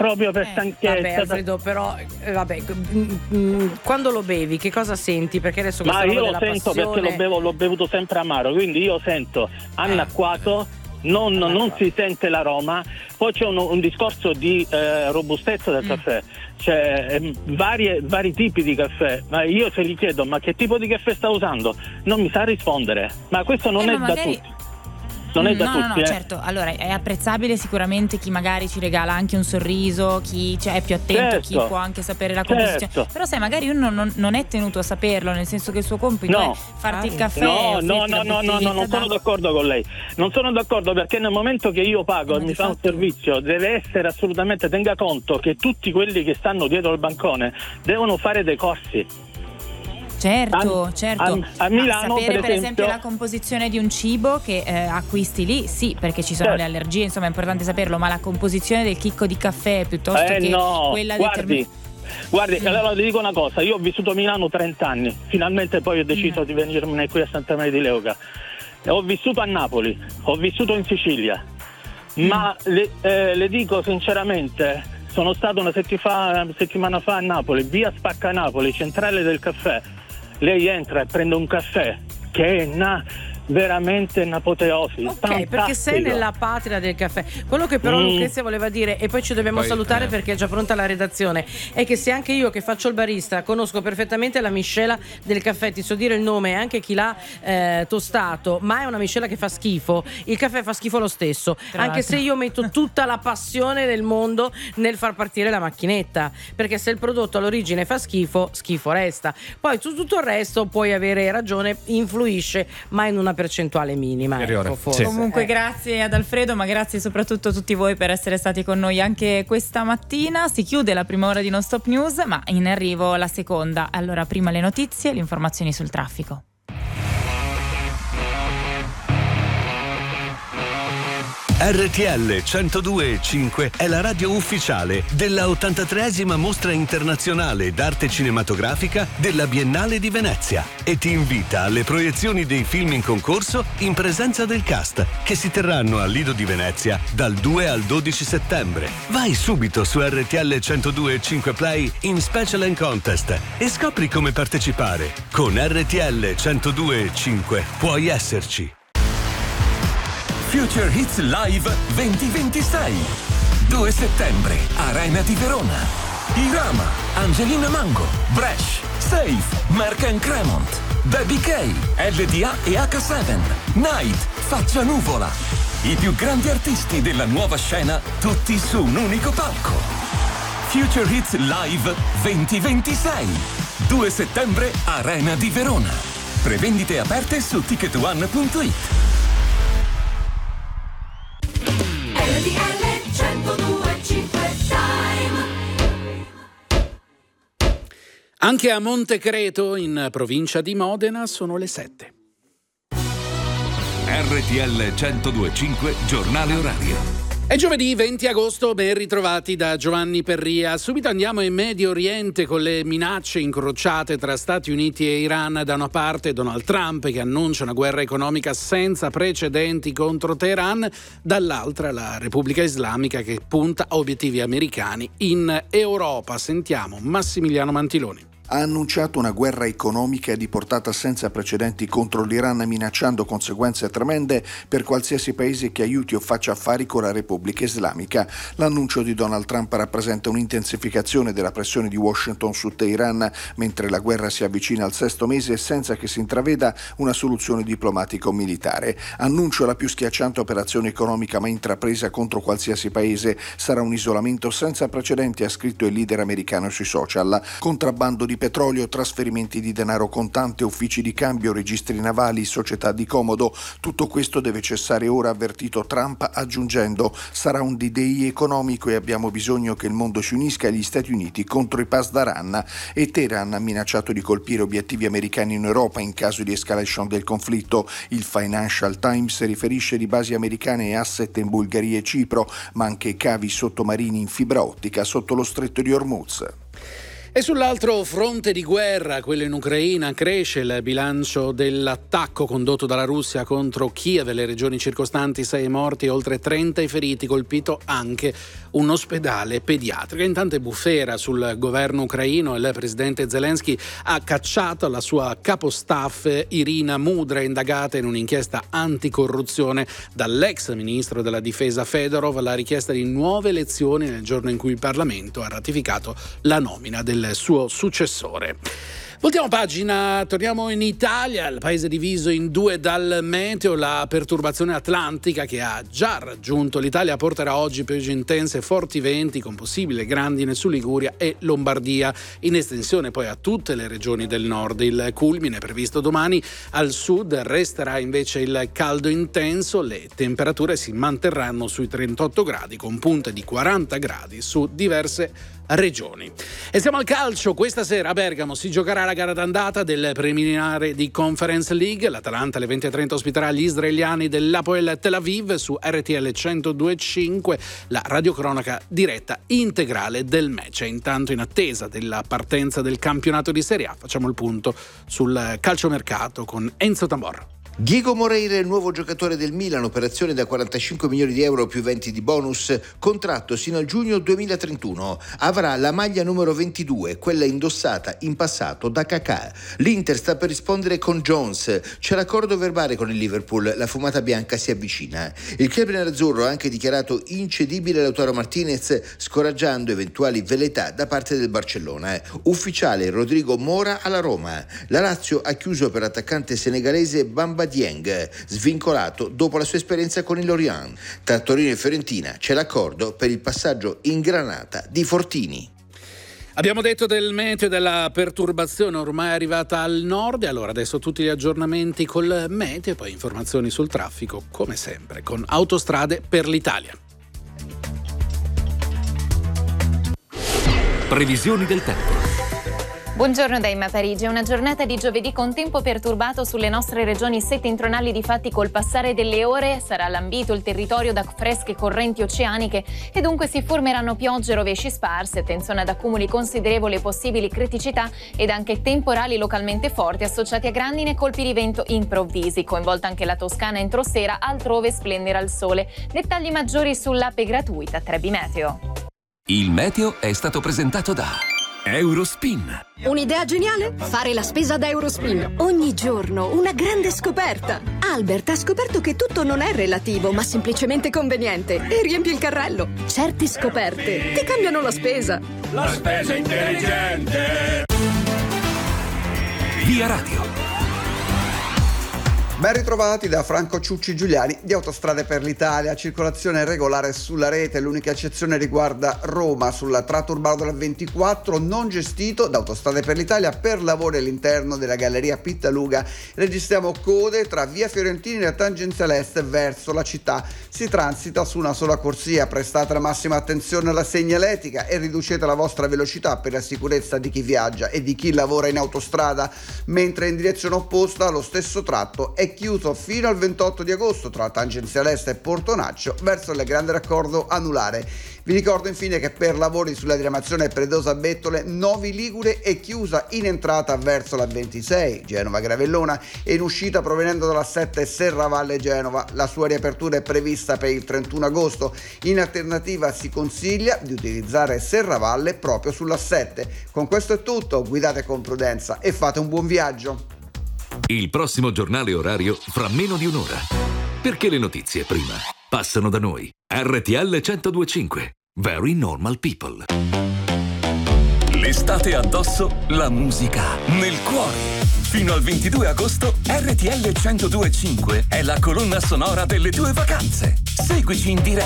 proprio per stanchezza. Vabbè, Alfredo, però quando lo bevi che cosa senti? Perché adesso Ma io lo sento passione... perché l'ho bevuto sempre amaro, quindi io sento annacquato, non si sente l'aroma. Poi c'è un discorso di robustezza del caffè, c'è vari tipi di caffè, ma io se gli chiedo ma che tipo di caffè sta usando non mi sa rispondere, ma questo non è da tutti. Non è da tutti. No, certo. Allora è apprezzabile sicuramente chi magari ci regala anche un sorriso, chi è più attento, chi può anche sapere la composizione. Però sai, magari uno non è tenuto a saperlo, nel senso che il suo compito è farti il caffè. No, non sono d'accordo con lei. Non sono d'accordo perché nel momento che io pago e mi fa un servizio deve essere assolutamente, tenga conto che tutti quelli che stanno dietro al bancone devono fare dei corsi. Certo. A Milano, sapere per esempio la composizione di un cibo che acquisti lì, sì, perché ci sono le allergie, insomma è importante saperlo, ma la composizione del chicco di caffè piuttosto che quella Guardi, allora le dico una cosa, io ho vissuto a Milano 30 anni, finalmente poi ho deciso di venirmene qui a Santa Maria di Leuca. Ho vissuto a Napoli, ho vissuto in Sicilia, ma le dico sinceramente, sono stato una settimana fa a Napoli, via Spacca Napoli, centrale del caffè. Lei entra e prende un caffè che è veramente un'apoteosi. Ok, perché sei nella patria del caffè. Quello che però Lucrezia voleva dire, e poi ci dobbiamo salutare perché è già pronta la redazione, è che se anche io che faccio il barista conosco perfettamente la miscela del caffè, ti so dire il nome e anche chi l'ha tostato, ma è una miscela che fa schifo, il caffè fa schifo lo stesso, anche se io metto tutta la passione del mondo nel far partire la macchinetta, perché se il prodotto all'origine fa schifo resta. Poi su tutto il resto puoi avere ragione, influisce, ma in una percentuale minima. Comunque grazie ad Alfredo, ma grazie soprattutto a tutti voi per essere stati con noi anche questa mattina. Si chiude la prima ora di Non Stop News, ma in arrivo la seconda. Allora, prima le notizie, le informazioni sul traffico. RTL 102.5 è la radio ufficiale della 83esima Mostra Internazionale d'Arte Cinematografica della Biennale di Venezia e ti invita alle proiezioni dei film in concorso in presenza del cast che si terranno al Lido di Venezia dal 2 al 12 settembre. Vai subito su RTL 102.5 Play in Special and Contest e scopri come partecipare. Con RTL 102.5 puoi esserci. Future Hits Live 2026. 2 settembre, Arena di Verona. Irama, Angelina Mango, Bresh, Safe, Mark & Cremont, Baby K, LDA e H7, Night, Faccia Nuvola. I più grandi artisti della nuova scena, tutti su un unico palco. Future Hits Live 2026. 2 settembre, Arena di Verona. Prevendite aperte su ticketone.it. Anche a Montecreto, in provincia di Modena, sono le 7. RTL 102.5, giornale orario. È giovedì 20 agosto, ben ritrovati da Giovanni Perria. Subito andiamo in Medio Oriente con le minacce incrociate tra Stati Uniti e Iran. Da una parte Donald Trump che annuncia una guerra economica senza precedenti contro Teheran, dall'altra la Repubblica Islamica che punta a obiettivi americani in Europa. Sentiamo Massimiliano Mantiloni. Ha annunciato una guerra economica di portata senza precedenti contro l'Iran, minacciando conseguenze tremende per qualsiasi paese che aiuti o faccia affari con la Repubblica Islamica. L'annuncio di Donald Trump rappresenta un'intensificazione della pressione di Washington su Teheran, mentre la guerra si avvicina al 6° mese senza che si intraveda una soluzione diplomatico-militare. Annuncio la più schiacciante operazione economica mai intrapresa contro qualsiasi paese. Sarà un isolamento senza precedenti, ha scritto il leader americano sui social. Contrabbando di petrolio, trasferimenti di denaro contante, uffici di cambio, registri navali, società di comodo. Tutto questo deve cessare ora, ha avvertito Trump, aggiungendo: sarà un D-Day economico e abbiamo bisogno che il mondo si unisca agli Stati Uniti contro i Pasdaran. E Teheran ha minacciato di colpire obiettivi americani in Europa in caso di escalation del conflitto. Il Financial Times riferisce di basi americane e asset in Bulgaria e Cipro, ma anche cavi sottomarini in fibra ottica sotto lo stretto di Hormuz. E sull'altro fronte di guerra, quello in Ucraina, cresce il bilancio dell'attacco condotto dalla Russia contro Kiev e le regioni circostanti, 6 morti e oltre 30 i feriti, colpito anche un ospedale pediatrico. Intanto è bufera sul governo ucraino. Il presidente Zelensky ha cacciato la sua capostaff Irina Mudra, indagata in un'inchiesta anticorruzione dall'ex ministro della difesa Fedorov, la richiesta di nuove elezioni nel giorno in cui il Parlamento ha ratificato la nomina del suo successore. Voltiamo pagina, torniamo in Italia, il paese diviso in due dal meteo. La perturbazione atlantica che ha già raggiunto l'Italia porterà oggi piogge intense e forti venti con possibile grandine su Liguria e Lombardia, in estensione poi a tutte le regioni del nord. Il culmine previsto domani. Al sud resterà invece il caldo intenso, le temperature si manterranno sui 38 gradi con punte di 40 gradi su diverse regioni. E siamo al calcio. Questa sera a Bergamo si giocherà la gara d'andata del preliminare di Conference League. L'Atalanta alle 20:30 ospiterà gli israeliani dell'Hapoel Tel Aviv. Su RTL 102.5 la radiocronaca diretta integrale del match. E intanto, in attesa della partenza del campionato di Serie A, facciamo il punto sul calciomercato con Enzo Tamborro. Ghigo Moreira è il nuovo giocatore del Milan, operazione da 45 milioni di euro più 20 di bonus, contratto sino al giugno 2031. Avrà la maglia numero 22, quella indossata in passato da Kaká. L'Inter sta per rispondere con Jones, c'è l'accordo verbale con il Liverpool, la fumata bianca si avvicina. Il club nerazzurro ha anche dichiarato incedibile Lautaro Martinez, scoraggiando eventuali velleità da parte del Barcellona. Ufficiale Rodrigo Mora alla Roma. La Lazio ha chiuso per l'attaccante senegalese Bamba Dieng, svincolato dopo la sua esperienza con il Lorient. Tra Torino e Fiorentina c'è l'accordo per il passaggio in Granata di Fortini. Abbiamo detto del meteo e della perturbazione ormai arrivata al nord, e allora adesso tutti gli aggiornamenti col meteo e poi informazioni sul traffico, come sempre, con Autostrade per l'Italia. Previsioni del tempo. Buongiorno da Emma Parigi. È una giornata di giovedì con tempo perturbato sulle nostre regioni settentrionali. Difatti, col passare delle ore sarà lambito il territorio da fresche correnti oceaniche e dunque si formeranno piogge e rovesci sparse. Attenzione ad accumuli considerevoli e possibili criticità ed anche temporali localmente forti associati a grandine e colpi di vento improvvisi. Coinvolta anche la Toscana entro sera, altrove splenderà il sole. Dettagli maggiori sull'app gratuita Trebi Meteo. Il meteo è stato presentato da Eurospin. Un'idea geniale? Fare la spesa da Eurospin. Ogni giorno una grande scoperta. Albert ha scoperto che tutto non è relativo, ma semplicemente conveniente. E riempie il carrello. Certe scoperte ti cambiano la spesa. La spesa intelligente. Via Radio. Ben ritrovati da Franco Ciucci Giuliani di Autostrade per l'Italia. Circolazione regolare sulla rete, l'unica eccezione riguarda Roma sul tratto urbano della 24 non gestito da Autostrade per l'Italia per lavori all'interno della galleria Pittaluga. Registriamo code tra via Fiorentini e la tangenziale est verso la città. Si transita su una sola corsia, prestate la massima attenzione alla segnaletica e riducete la vostra velocità per la sicurezza di chi viaggia e di chi lavora in autostrada, mentre in direzione opposta lo stesso tratto è chiuso fino al 28 di agosto tra tangenziale est e Portonaccio verso il grande raccordo anulare. Vi ricordo infine che per lavori sulla diramazione Predosa-Bettole Novi Ligure è chiusa in entrata verso la 26 Genova-Gravellona e in uscita provenendo dalla 7 Serravalle Genova. La sua riapertura è prevista per il 31 agosto. In alternativa si consiglia di utilizzare Serravalle proprio sulla 7. Con questo è tutto, guidate con prudenza e fate un buon viaggio. Il prossimo giornale orario fra meno di un'ora. Perché le notizie prima passano da noi. RTL 102.5. Very Normal People. L'estate addosso, la musica nel cuore. Fino al 22 agosto RTL 102.5 è la colonna sonora delle tue vacanze. Seguici in diretta